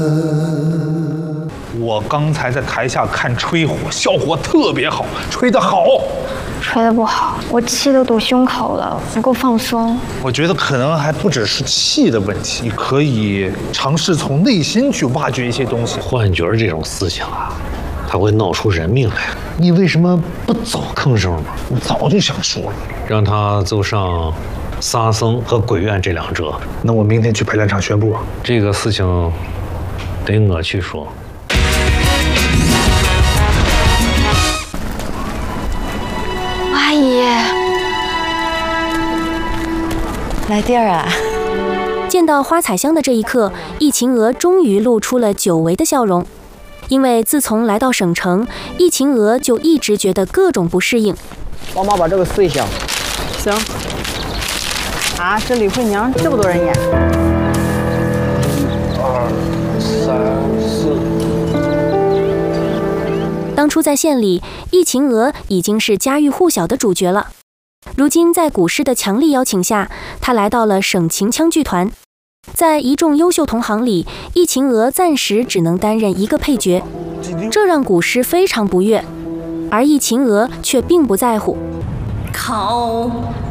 我刚才在台下看吹火，效果特别好，吹得好。 吹得不好，我气都堵胸口了，不够放松。 我觉得可能还不只是气的问题，你可以尝试从内心去挖掘一些东西。 幻觉这种思想啊，它会闹出人命来。你为什么不早吭声呢？ 我早就想说了， 让他走上沙僧和鬼院这两者。 那我明天去排练场宣布。 这个事情得我去说。 阿姨， 来地儿啊！ 见到花彩香的这一刻，易晴娥终于露出了久违的笑容。因为自从来到省城，易晴娥就一直觉得各种不适应。 帮忙把这个撕一下。 行。啊，这李慧娘这么多人演。 当初在县里，易晴娥已经是家喻户晓的主角了。如今在古诗的强力邀请下，她来到了省秦腔剧团。在一众优秀同行里，易晴娥暂时只能担任一个配角，这让古诗非常不悦，而易晴娥却并不在乎。 靠